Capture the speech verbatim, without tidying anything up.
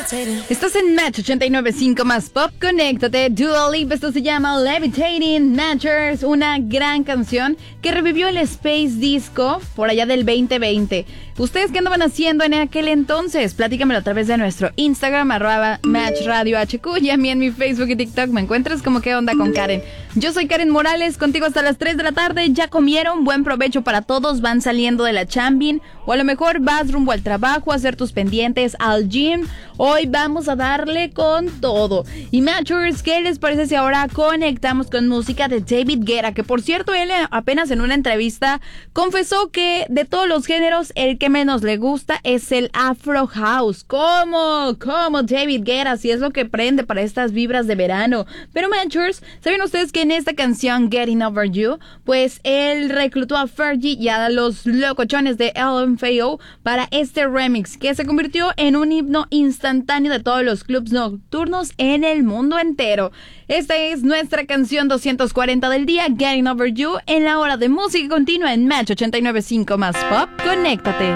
Estás en Match ochenta y nueve punto cinco más Pop, conéctate. Dua Lipa, esto se llama Levitating Natures, una gran canción que revivió el Space Disco por allá del veinte veinte. ¿Ustedes qué andaban haciendo en aquel entonces? Platícamelo a través de nuestro Instagram, arroba Match Radio H Q, y a mí en mi Facebook y TikTok me encuentras como ¿Qué onda con Karen? Yo soy Karen Morales, contigo hasta las tres de la tarde. ¿Ya comieron? Buen provecho para todos. Van saliendo de la chambin, o a lo mejor vas rumbo al trabajo a hacer tus pendientes, al gym. Hoy vamos a darle con todo. Y Matchers, ¿qué les parece si ahora conectamos con música de David Guetta? Que por cierto, él apenas en una entrevista confesó que de todos los géneros, el que menos le gusta es el Afro House. ¿Cómo? ¿Cómo David Guetta? Si es lo que prende para estas vibras de verano. Pero Matchers, ¿saben ustedes que en esta canción Getting Over You, pues él reclutó a Fergie y a los locochones de L M F A O para este remix, que se convirtió en un himno instantáneo de todos los clubs nocturnos en el mundo entero? Esta es nuestra canción doscientos cuarenta del día, Getting Over You, en la hora de música continua en Match ochenta y nueve punto cinco más Pop. Conéctate.